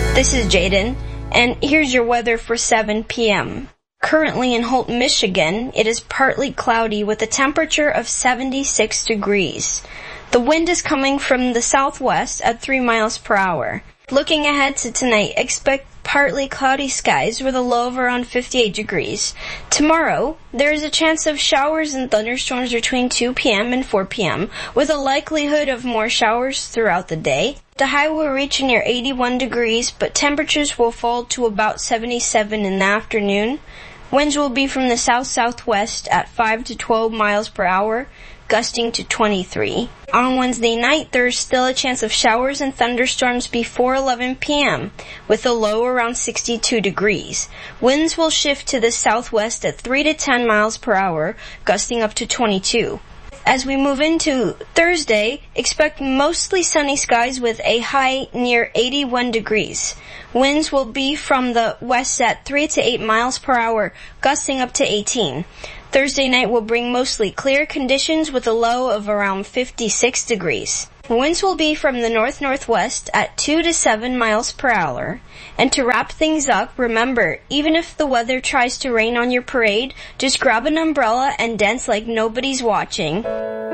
This is Jaden, and here's your weather for 7 p.m. Currently in Holt, Michigan, it is partly cloudy with a temperature of 76 degrees. The wind is coming from the southwest at 3 miles per hour. Looking ahead to tonight, expect partly cloudy skies with a low of around 58 degrees. Tomorrow, there is a chance of showers and thunderstorms between 2 p.m. and 4 p.m., with a likelihood of more showers throughout the day. The high will reach near 81 degrees, but temperatures will fall to about 77 in the afternoon. Winds will be from the south-southwest at 5 to 12 miles per hour, gusting to 23. On Wednesday night, there is still a chance of showers and thunderstorms before 11 p.m., with a low around 62 degrees. Winds will shift to the southwest at 3 to 10 miles per hour, gusting up to 22. As we move into Thursday, expect mostly sunny skies with a high near 81 degrees. Winds will be from the west at 3 to 8 miles per hour, gusting up to 18. Thursday night will bring mostly clear conditions with a low of around 56 degrees. Winds will be from the north-northwest at 2 to 7 miles per hour. And to wrap things up, remember, even if the weather tries to rain on your parade, just grab an umbrella and dance like nobody's watching.